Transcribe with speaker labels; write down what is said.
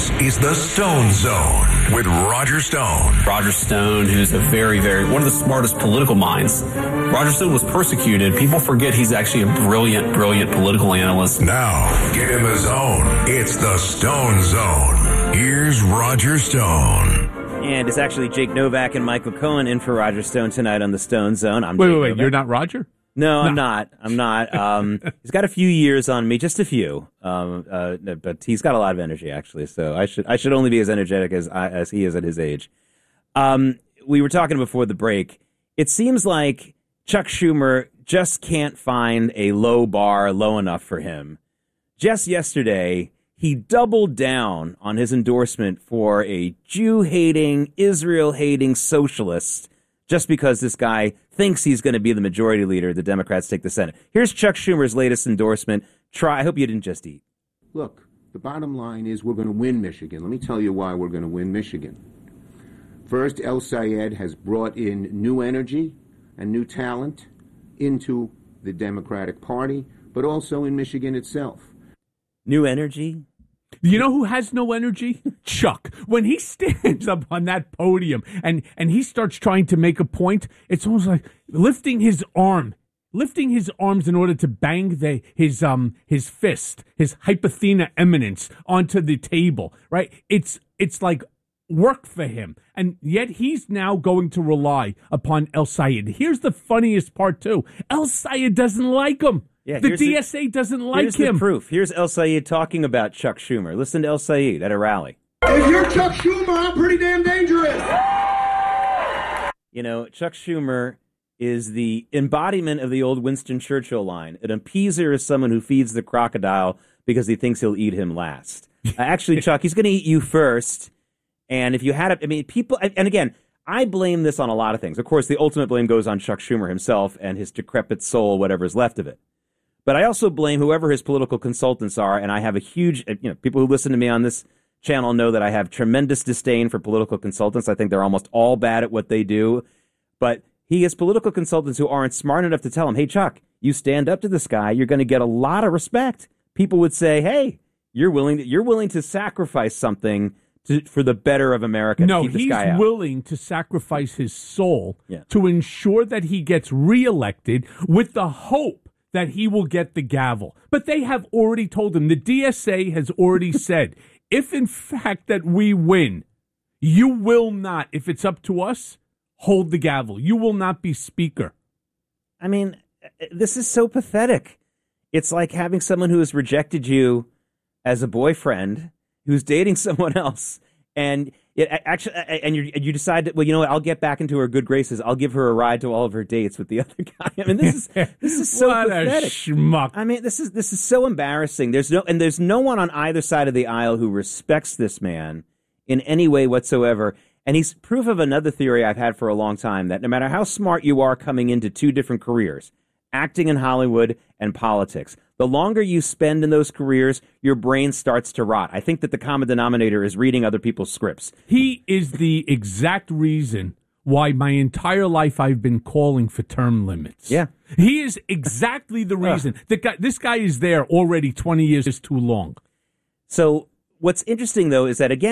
Speaker 1: This is the Stone Zone with Roger Stone.
Speaker 2: Roger Stone, who's a one of the smartest political minds. Roger Stone was persecuted. People forget he's actually a brilliant political analyst.
Speaker 1: Now, get in the zone. It's the Stone Zone. Here's Roger Stone.
Speaker 3: And it's actually Jake Novak and Michael Cohen in for Roger Stone tonight on the Stone Zone.
Speaker 4: Wait, you're not Roger?
Speaker 3: No, I'm not. He's got a few years on me, just a few. But he's got a lot of energy, actually. So I should only be as energetic as he is at his age. We were talking before the break. It seems like Chuck Schumer just can't find a low bar low enough for him. Just yesterday, he doubled down on his endorsement for a Jew-hating, Israel-hating socialist just because this guy thinks he's going to be the majority leader. The Democrats take the Senate. Here's Chuck Schumer's latest endorsement. I hope you didn't just eat.
Speaker 5: Look, the bottom line is we're going to win Michigan. Let me tell you why we're going to win Michigan. First, El Sayed has brought in new energy and new talent into the Democratic Party, but also in Michigan itself.
Speaker 3: New energy?
Speaker 4: You know who has no energy? Chuck. When he stands up on that podium and he starts trying to make a point, it's almost like lifting his arms in order to bang his fist, his hypothena eminence onto the table, right? It's like work for him. And yet he's now going to rely upon El Sayed. Here's the funniest part, too. El Sayed doesn't like him.
Speaker 3: Yeah,
Speaker 4: the DSA doesn't like
Speaker 3: here's
Speaker 4: him.
Speaker 3: Here's the proof. Here's El Sayed talking about Chuck Schumer. Listen to El Sayed at a rally.
Speaker 6: If you're Chuck Schumer, I'm pretty damn dangerous.
Speaker 3: You know, Chuck Schumer is the embodiment of the old Winston Churchill line. An appeaser is someone who feeds the crocodile because he thinks he'll eat him last. Actually, Chuck, he's going to eat you first. And if you had people, and again, I blame this on a lot of things. Of course, the ultimate blame goes on Chuck Schumer himself and his decrepit soul, whatever is left of it. But I also blame whoever his political consultants are, and I have a huge, people who listen to me on this channel know that I have tremendous disdain for political consultants. I think they're almost all bad at what they do. But he has political consultants who aren't smart enough to tell him, hey, Chuck, you stand up to this guy, you're going to get a lot of respect. People would say, hey, you're willing to sacrifice something for the better of America.
Speaker 4: No,
Speaker 3: to keep this guy out.
Speaker 4: He's willing to sacrifice his soul to ensure that he gets reelected with the hope that he will get the gavel. But they have already told him, the DSA has already said, if in fact that we win, you will not, if it's up to us, hold the gavel. You will not be speaker.
Speaker 3: I mean, this is so pathetic. It's like having someone who has rejected you as a boyfriend who's dating someone else, and you decide that, well, you know what, I'll get back into her good graces. I'll give her a ride to all of her dates with the other guy. I mean, this is so
Speaker 4: what
Speaker 3: pathetic.
Speaker 4: A schmuck.
Speaker 3: I mean, this is so embarrassing. There's no one on either side of the aisle who respects this man in any way whatsoever. And he's proof of another theory I've had for a long time, that no matter how smart you are coming into two different careers, acting in Hollywood and politics, the longer you spend in those careers, your brain starts to rot. I think that the common denominator is reading other people's scripts.
Speaker 4: He is the exact reason why my entire life I've been calling for term limits.
Speaker 3: Yeah.
Speaker 4: He is exactly the reason. This guy is there already 20 years too long.
Speaker 3: So what's interesting, though, is that, again,